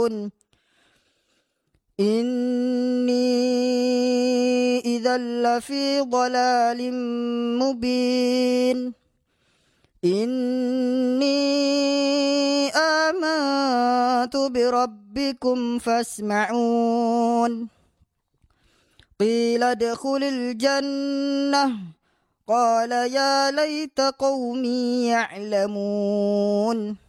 يعلمون إني إذا لفي ضلال مبين إني آمنت بربكم فاسمعون قيل ادخل الجنة قال يا ليت قومي يعلمون